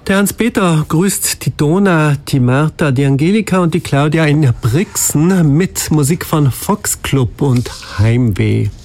Der Hans-Peter grüßt die Dona, die Martha, die Angelika und die Claudia in Brixen mit Musik von Fox Club und Heimweh.